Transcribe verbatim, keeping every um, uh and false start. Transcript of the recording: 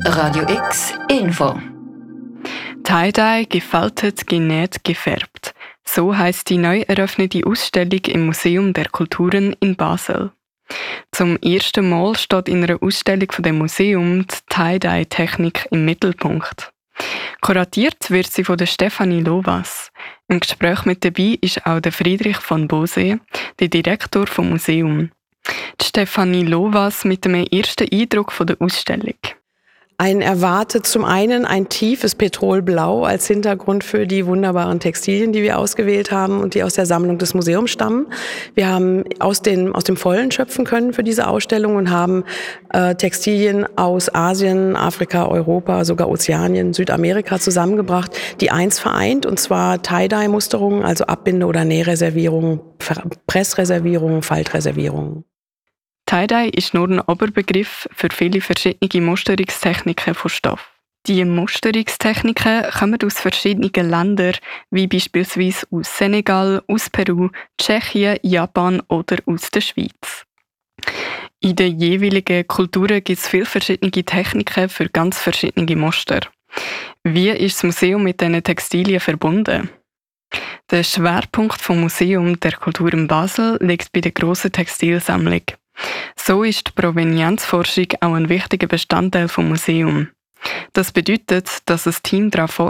Radio X Info. Tie-Dye, gefaltet, genäht, gefärbt. So heisst die neu eröffnete Ausstellung im Museum der Kulturen in Basel. Zum ersten Mal steht in einer Ausstellung von dem Museum die Tie-Dye-Technik im Mittelpunkt. Kuratiert wird sie von der Stefanie Lovas. Im Gespräch mit dabei ist auch der Friedrich von Bosee, der Direktor vom Museum. Die Stefanie Lovas mit dem ersten Eindruck von der Ausstellung. Einen erwartet zum einen ein tiefes Petrolblau als Hintergrund für die wunderbaren Textilien, die wir ausgewählt haben und die aus der Sammlung des Museums stammen. Wir haben aus, den, aus dem Vollen schöpfen können für diese Ausstellung und haben äh, Textilien aus Asien, Afrika, Europa, sogar Ozeanien, Südamerika zusammengebracht, die eins vereint, und zwar Tie-Dye-Musterungen, also Abbinde- oder Nähreservierungen, Pressreservierungen, Faltreservierungen. Tie-Dye ist nur ein Oberbegriff für viele verschiedene Musterungstechniken von Stoff. Diese Musterungstechniken kommen aus verschiedenen Ländern, wie beispielsweise aus Senegal, aus Peru, Tschechien, Japan oder aus der Schweiz. In den jeweiligen Kulturen gibt es viele verschiedene Techniken für ganz verschiedene Muster. Wie ist das Museum mit diesen Textilien verbunden? Der Schwerpunkt vom Museum der Kulturen Basel liegt bei der grossen Textilsammlung. So ist die Provenienzforschung auch ein wichtiger Bestandteil vom Museum. Das bedeutet, dass das Team darauf